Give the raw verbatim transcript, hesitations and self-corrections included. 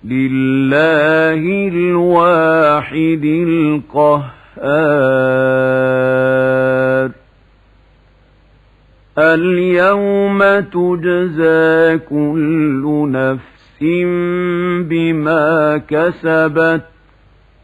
لله الواحد القهار. اليوم تجزى كل نفس بما كسبت